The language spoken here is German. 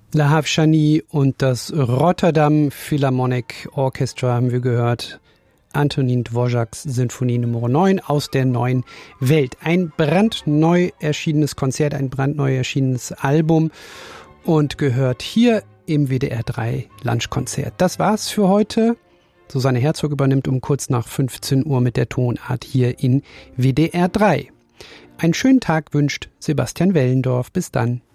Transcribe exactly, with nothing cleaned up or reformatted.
La Havshani und das Rotterdam Philharmonic Orchestra haben wir gehört. Antonin Dvořáks Sinfonie Nummer neun aus der neuen Welt. Ein brandneu erschienenes Konzert, ein brandneu erschienenes Album und gehört hier im W D R drei Lunchkonzert. Das war's für heute. Susanne Herzog übernimmt um kurz nach fünfzehn Uhr mit der Tonart hier in W D R drei. Einen schönen Tag wünscht Sebastian Wellendorf. Bis dann.